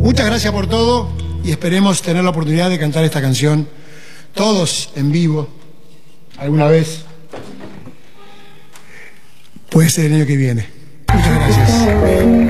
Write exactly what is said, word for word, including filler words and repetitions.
Muchas gracias por todo y esperemos tener la oportunidad de cantar esta canción todos en vivo alguna vez. Puede ser el año que viene. Muchas gracias.